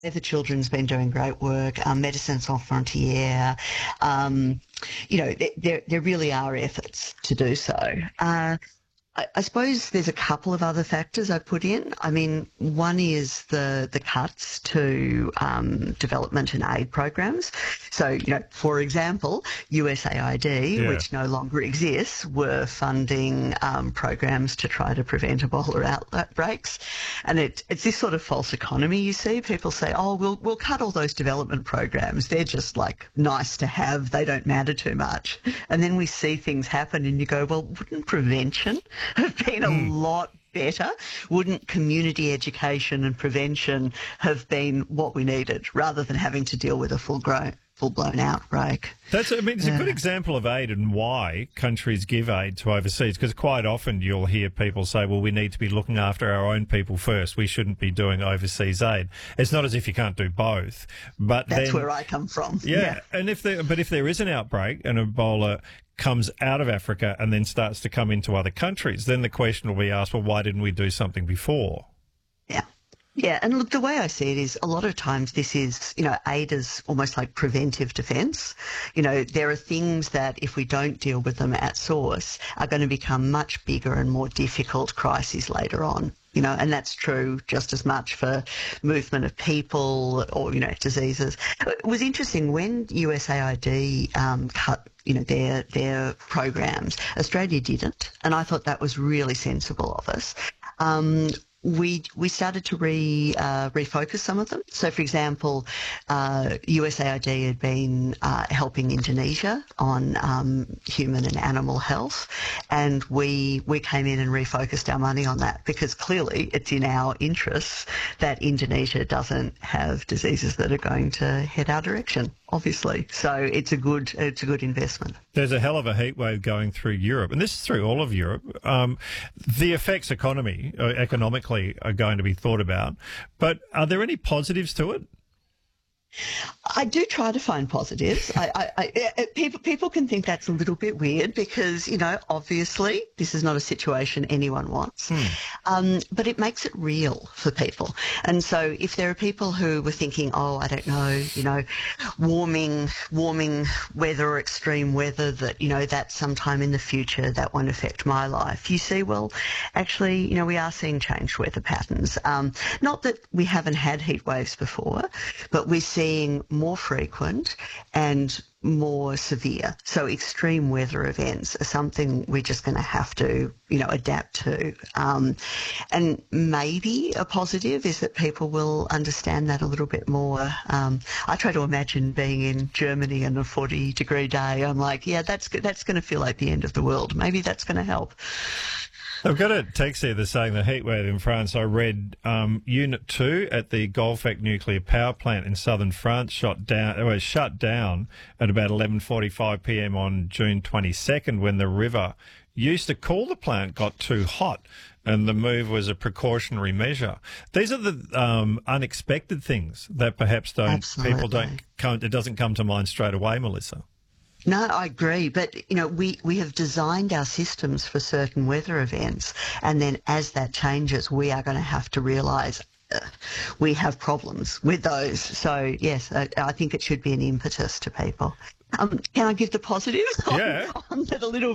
The Children's been doing great work, Medicine Sans Frontières. There really are efforts to do so. I suppose there's a couple of other factors I put in. I mean, one is the cuts to development and aid programs. So, for example, USAID, which no longer exists, were funding programs to try to prevent Ebola outbreaks. And it's this sort of false economy, you see. People say, oh, we'll cut all those development programs. They're just like nice to have. They don't matter too much. And then we see things happen and you go, well, wouldn't prevention have been a lot better? Wouldn't community education and prevention have been what we needed rather than having to deal with a full-blown outbreak? It's a good example of aid and why countries give aid to overseas, because quite often you'll hear people say, well, we need to be looking after our own people first. We shouldn't be doing overseas aid. It's not as if you can't do both. But that's where I come from. Yeah. And if there is an outbreak and Ebola comes out of Africa and then starts to come into other countries, then the question will be asked, well, why didn't we do something before? Yeah. Yeah, and look, the way I see it is a lot of times this is, aid is almost like preventive defence. There are things that if we don't deal with them at source are going to become much bigger and more difficult crises later on. And that's true just as much for movement of people or, diseases. It was interesting when USAID cut, their programs, Australia didn't. And I thought that was really sensible of us. We started to refocus some of them. So, for example, USAID had been helping Indonesia on human and animal health, and we came in and refocused our money on that because clearly it's in our interests that Indonesia doesn't have diseases that are going to head our direction, obviously. So it's a good investment. There's a hell of a heat wave going through Europe, and this is through all of Europe. The effects economically are going to be thought about, but are there any positives to it? I do try to find positives. People can think that's a little bit weird because, obviously this is not a situation anyone wants. But it makes it real for people. And so if there are people who were thinking, oh, I don't know, warming weather or extreme weather that, that's sometime in the future that won't affect my life. You see, well, actually, we are seeing changed weather patterns. Not that we haven't had heat waves before, but we're seeing more frequent and more severe. So extreme weather events are something we're just going to have to, adapt to. And maybe a positive is that people will understand that a little bit more. I try to imagine being in Germany on a 40-degree day. I'm like, yeah, that's going to feel like the end of the world. Maybe that's going to help. I've got a text here that's saying the heatwave in France. I read Unit 2 at the Golfec nuclear power plant in southern France shut down at about 11:45 p.m. on June 22nd when the river used to cool the plant got too hot, and the move was a precautionary measure. These are the unexpected things that perhaps it doesn't come to mind straight away, Melissa. No, I agree. But, we have designed our systems for certain weather events. And then as that changes, we are going to have to realise we have problems with those. So, yes, I think it should be an impetus to people. Can I give the positives Yeah. on that a little